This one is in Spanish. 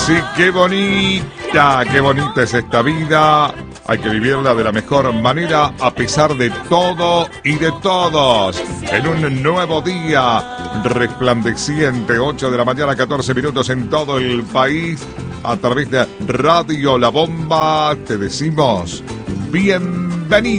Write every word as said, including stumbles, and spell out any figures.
Sí, qué bonita, qué bonita es esta vida. Hay que vivirla de la mejor manera a pesar de todo y de todos. En un nuevo día resplandeciente, ocho de la mañana, catorce minutos en todo el país. A través de Radio La Bomba te decimos bienvenido.